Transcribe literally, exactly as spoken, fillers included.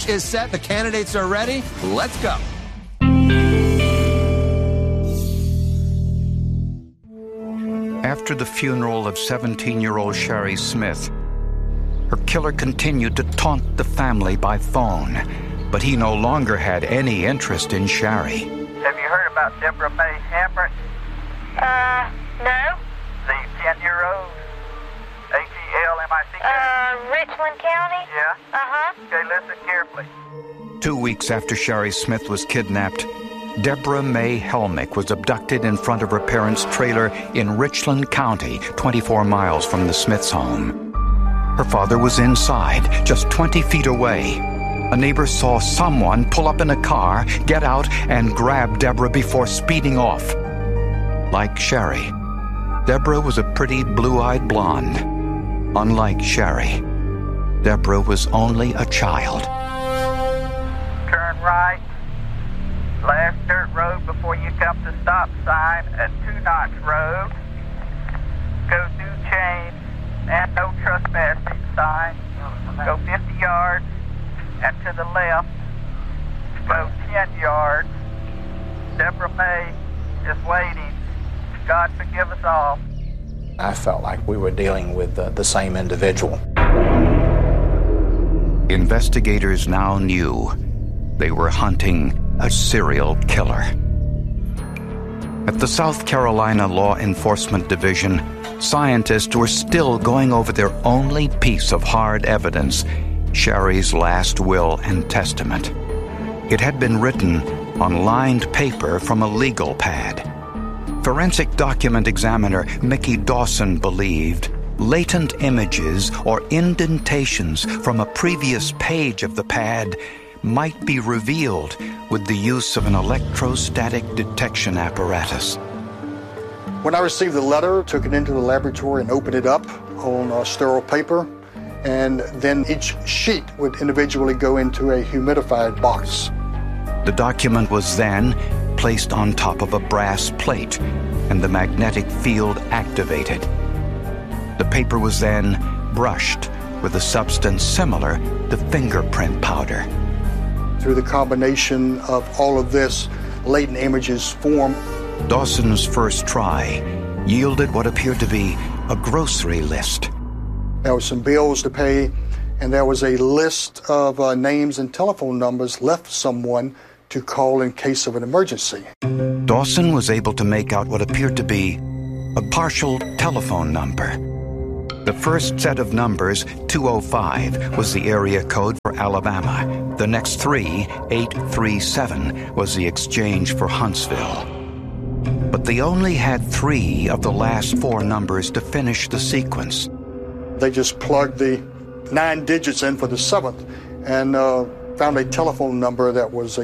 is set. The candidates are ready. Let's go. After the funeral of seventeen-year-old Sherry Smith, her killer continued to taunt the family by phone, but he no longer had any interest in Sherry. Have you heard about Deborah May Hambrick? Uh, no. The ten-year-old? H E L M I C K? Uh, Richland County? Yeah. Uh-huh. Okay, listen carefully. Two weeks after Sherry Smith was kidnapped, Deborah May Helmick was abducted in front of her parents' trailer in Richland County, twenty-four miles from the Smiths' home. Her father was inside, just twenty feet away. A neighbor saw someone pull up in a car, get out, and grab Deborah before speeding off. Like Sherry, Deborah was a pretty blue-eyed blonde. Unlike Sherry, Deborah was only a child. Turn right. Last dirt road before you come to stop sign at Two Notch Road. Go through chain and no trespassing sign. Go fifty yards and to the left. Go ten yards. Deborah May is waiting. God forgive us all. I felt like we were dealing with uh, the same individual. Investigators now knew they were hunting a serial killer. At the South Carolina Law Enforcement Division, scientists were still going over their only piece of hard evidence, Sherry's last will and testament. It had been written on lined paper from a legal pad. Forensic document examiner Mickey Dawson believed latent images or indentations from a previous page of the pad might be revealed with the use of an electrostatic detection apparatus. When I received the letter, took it into the laboratory and opened it up on uh, sterile paper, and then each sheet would individually go into a humidified box. The document was then placed on top of a brass plate, and the magnetic field activated. The paper was then brushed with a substance similar to fingerprint powder. Through the combination of all of this, latent images form. Dawson's first try yielded what appeared to be a grocery list. There were some bills to pay, and there was a list of uh, names and telephone numbers left for someone to call in case of an emergency. Dawson was able to make out what appeared to be a partial telephone number. The first set of numbers, two oh five, was the area code for Alabama. The next three, eight three seven, was the exchange for Huntsville. But they only had three of the last four numbers to finish the sequence. They just plugged the nine digits in for the seventh and uh, found a telephone number that was a